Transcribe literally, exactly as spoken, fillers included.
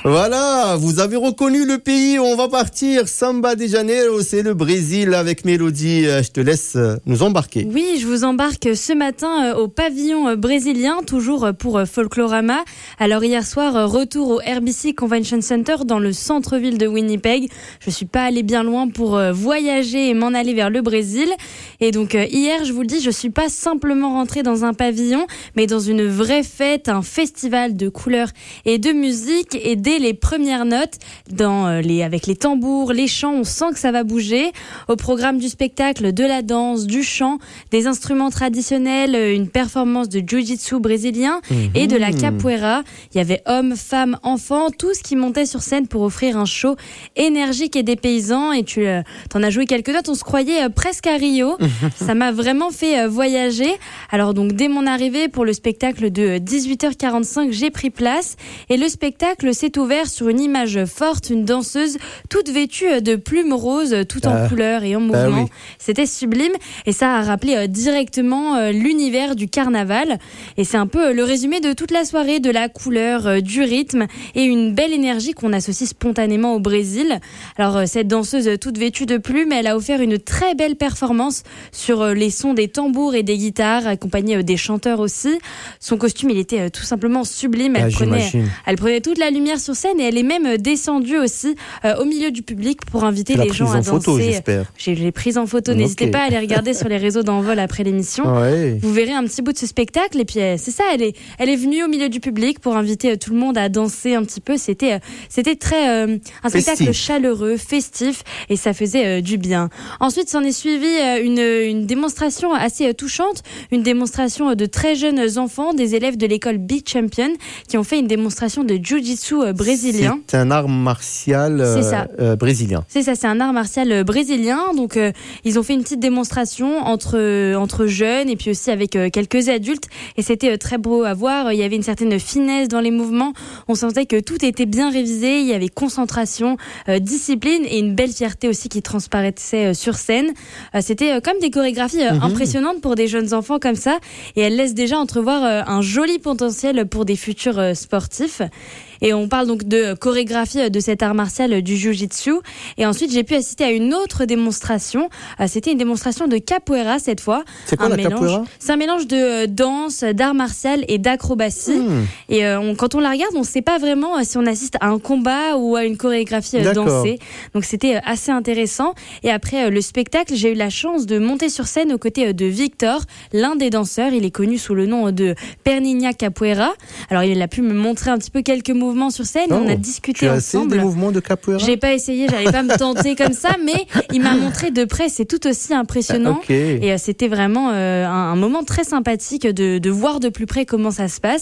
Voilà, vous avez reconnu le pays où on va partir. Samba de Janeiro, c'est le Brésil avec Mélodie. Je te laisse nous embarquer. Oui, je vous embarque ce matin au pavillon brésilien, toujours pour Folklorama. Alors hier soir, retour au R B C Convention Center dans le centre-ville de Winnipeg. Je suis pas allée bien loin pour voyager et m'en aller vers le Brésil. Et donc hier, je vous le dis, je suis pas simplement rentrée dans un pavillon, mais dans une vraie fête, un festival de couleurs et de musique. Et dès les premières notes, dans les, avec les tambours, les chants, on sent que ça va bouger. Au programme du spectacle, de la danse, du chant, des instruments traditionnels, une performance de jiu-jitsu brésilien mmh. et de la capoeira. Il y avait hommes, femmes, enfants, tous qui montaient sur scène pour offrir un show énergique et dépaysant. Et tu euh, t'en as joué quelques notes, on se croyait euh, presque à Rio. Ça m'a vraiment fait euh, voyager. Alors donc dès mon arrivée pour le spectacle de dix-huit heures quarante-cinq, j'ai pris place et le spectacle s'est ouvert sur une image forte, une danseuse toute vêtue de plumes roses, tout en euh, couleurs et en mouvement. Oui. C'était sublime et ça a rappelé euh, directement euh, l'univers du carnaval. Et c'est un peu euh, le résumé de toute la soirée, de la couleur, euh, du rythme et une belle énergie qu'on associe spontanément au Brésil. Alors euh, cette danseuse toute vêtue de plumes, elle a offert une très belle performance sur euh, les sons des tambours et des guitares, accompagnée euh, des chanteurs aussi. Son costume, il était euh, tout simplement sublime. Elle, ah, prenait, elle prenait toute la lumière sur scène et elle est même descendue aussi euh, au milieu du public pour inviter les gens à danser. Photo, j'espère. Je l'ai prise en photo. N'hésitez okay. pas à aller regarder sur les réseaux d'Envol après l'émission. Ouais. Vous verrez un petit bout de ce spectacle. Et puis euh, c'est ça, elle est, elle est venue au milieu du public pour inviter euh, tout le monde à danser un petit peu. C'était, euh, c'était très euh, un festif. Spectacle chaleureux, festif, et ça faisait euh, du bien. Ensuite, s'en est suivi euh, une, une démonstration assez euh, touchante, une démonstration euh, de très jeunes enfants, des élèves de l'école Big Champion, qui ont fait une démonstration de jiu-jitsu euh, brésilien. C'est un art martial euh, c'est ça. Euh, brésilien. C'est ça, c'est un art martial euh, brésilien. Donc, euh, ils ont fait une petite démonstration entre, euh, entre jeunes et puis aussi avec euh, quelques adultes. Et c'était euh, très beau à voir. Il y avait une certaine finesse dans les mouvements. On sentait que tout était bien révisé. Il y avait concentration, euh, discipline et une belle fierté aussi qui transparaissait euh, sur scène. Euh, c'était euh, comme des chorégraphies euh, mmh. impressionnantes pour des jeunes enfants comme ça. Et elles laissent déjà entrevoir euh, un joli potentiel pour des futurs euh, sportifs. Et on parle donc de chorégraphie de cet art martial du jiu-jitsu. Et ensuite, j'ai pu assister à une autre démonstration. C'était une démonstration de capoeira cette fois. C'est quoi un la mélange, capoeira ? C'est un mélange de danse, d'art martial et d'acrobatie. Mmh. Et euh, on, quand on la regarde, on ne sait pas vraiment si on assiste à un combat ou à une chorégraphie euh, dansée. Donc c'était assez intéressant. Et après euh, le spectacle, j'ai eu la chance de monter sur scène aux côtés de Victor, l'un des danseurs. Il est connu sous le nom de Perninha Capoeira. Alors il a pu me montrer un petit peu quelques mots mouvements sur scène, oh, on a discuté tu as ensemble. Des mouvements de capoeira ? J'ai pas essayé, j'allais pas me tenter comme ça, mais il m'a montré de près, c'est tout aussi impressionnant. Okay. Et euh, c'était vraiment euh, un, un moment très sympathique de, de voir de plus près comment ça se passe.